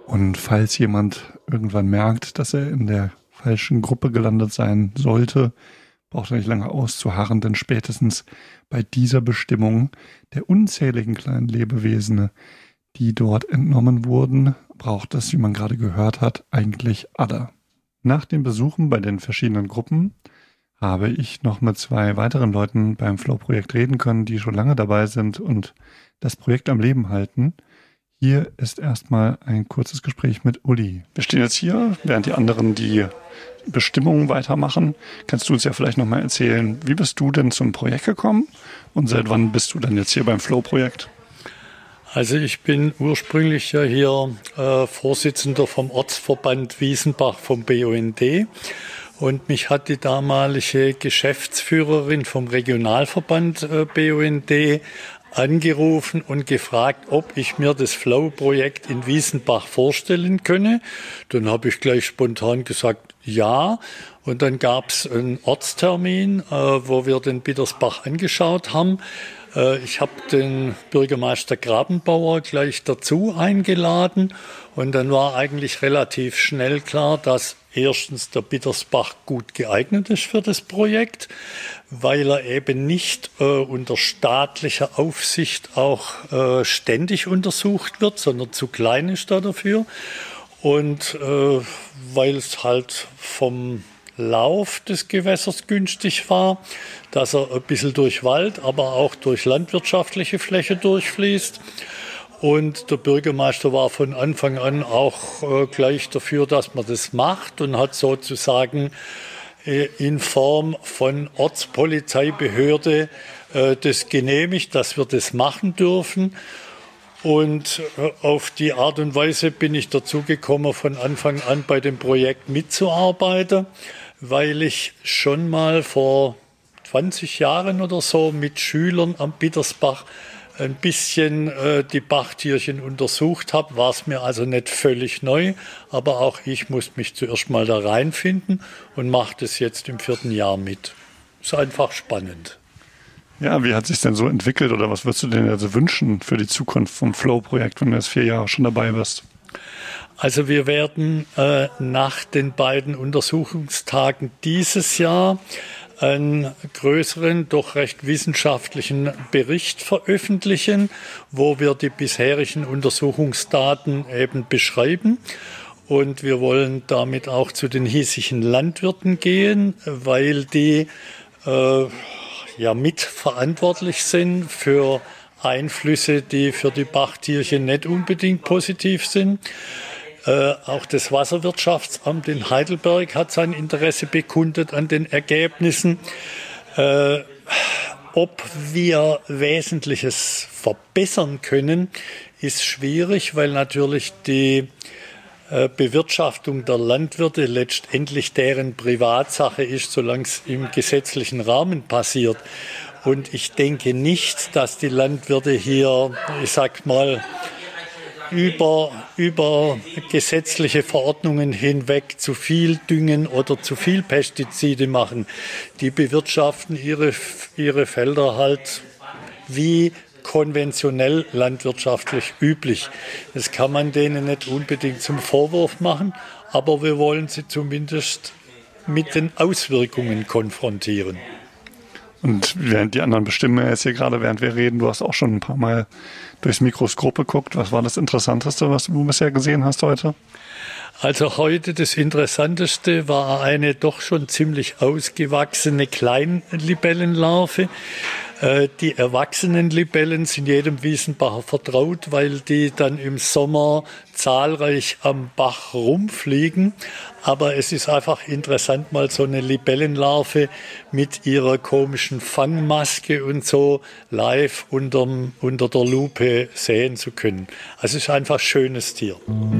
Und falls jemand irgendwann merkt, dass er in der falschen Gruppe gelandet sein sollte, braucht er nicht lange auszuharren, denn spätestens bei dieser Bestimmung der unzähligen kleinen Lebewesen, die dort entnommen wurden, braucht es, wie man gerade gehört hat, eigentlich alle. Nach den Besuchen bei den verschiedenen Gruppen habe ich noch mit 2 weiteren Leuten beim Flow-Projekt reden können, die schon lange dabei sind und das Projekt am Leben halten. Hier ist erstmal ein kurzes Gespräch mit Uli. Wir stehen jetzt hier, während die anderen die Bestimmungen weitermachen. Kannst du uns ja vielleicht nochmal erzählen, wie bist du denn zum Projekt gekommen und seit wann bist du denn jetzt hier beim Flow-Projekt? Also ich bin ursprünglich ja hier Vorsitzender vom Ortsverband Wiesenbach vom BUND und mich hat die damalige Geschäftsführerin vom Regionalverband BUND angerufen und gefragt, ob ich mir das Flow-Projekt in Wiesenbach vorstellen könne. Dann habe ich gleich spontan gesagt, ja. Und dann gab es einen Ortstermin, wo wir den Bittersbach angeschaut haben. Ich habe den Bürgermeister Grabenbauer gleich dazu eingeladen und dann war eigentlich relativ schnell klar, dass erstens der Bittersbach gut geeignet ist für das Projekt, weil er eben nicht unter staatlicher Aufsicht auch ständig untersucht wird, sondern zu klein ist er dafür und weil es halt vom Lauf des Gewässers günstig war, dass er ein bisschen durch Wald, aber auch durch landwirtschaftliche Fläche durchfließt. Und der Bürgermeister war von Anfang an auch gleich dafür, dass man das macht und hat sozusagen in Form von Ortspolizeibehörde das genehmigt, dass wir das machen dürfen. Und auf die Art und Weise bin ich dazu gekommen, von Anfang an bei dem Projekt mitzuarbeiten, weil ich schon mal vor 20 Jahren oder so mit Schülern am Bittersbach ein bisschen die Bachtierchen untersucht habe. War es mir also nicht völlig neu, aber auch ich muss mich zuerst mal da reinfinden und mache das jetzt im 4. Jahr mit. Ist einfach spannend. Ja, wie hat sich denn so entwickelt oder was würdest du denn also wünschen für die Zukunft vom Flow-Projekt, wenn du jetzt 4 Jahre schon dabei bist? Also wir werden nach den beiden Untersuchungstagen dieses Jahr einen größeren, doch recht wissenschaftlichen Bericht veröffentlichen, wo wir die bisherigen Untersuchungsdaten eben beschreiben. Und wir wollen damit auch zu den hiesigen Landwirten gehen, weil die mitverantwortlich sind für Einflüsse, die für die Bachtierchen nicht unbedingt positiv sind. Auch das Wasserwirtschaftsamt in Heidelberg hat sein Interesse bekundet an den Ergebnissen. Ob wir Wesentliches verbessern können, ist schwierig, weil natürlich die Bewirtschaftung der Landwirte letztendlich deren Privatsache ist, solange es im gesetzlichen Rahmen passiert. Und ich denke nicht, dass die Landwirte hier, ich sag mal, über gesetzliche Verordnungen hinweg zu viel düngen oder zu viel Pestizide machen. Die bewirtschaften ihre Felder halt wie konventionell landwirtschaftlich üblich. Das kann man denen nicht unbedingt zum Vorwurf machen, aber wir wollen sie zumindest mit den Auswirkungen konfrontieren. Und während die anderen bestimmen jetzt hier gerade, während wir reden, du hast auch schon ein paar Mal durchs Mikroskop geguckt. Was war das Interessanteste, was du bisher gesehen hast heute? Also heute das Interessanteste war eine doch schon ziemlich ausgewachsene Kleinlibellenlarve. Die erwachsenen Libellen sind jedem Wiesenbacher vertraut, weil die dann im Sommer zahlreich am Bach rumfliegen. Aber es ist einfach interessant, mal so eine Libellenlarve mit ihrer komischen Fangmaske und so live unter der Lupe sehen zu können. Also es ist einfach ein schönes Tier.